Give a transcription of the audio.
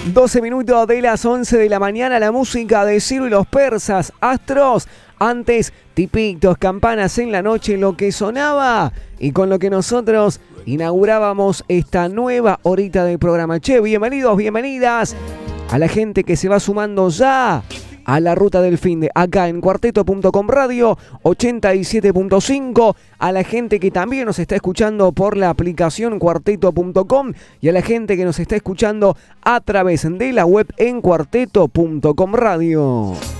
12 minutos de las 11 de la mañana, la música de Ciro y los Persas, Astros. Antes, tipitos, campanas en la noche, lo que sonaba y con lo que nosotros inaugurábamos esta nueva horita de programa. Che, bienvenidos, bienvenidas a la gente que se va sumando ya a la ruta del finde, acá en Cuarteto.com Radio 87.5, a la gente que también nos está escuchando por la aplicación Cuarteto.com y a la gente que nos está escuchando a través de la web en Cuarteto.com Radio.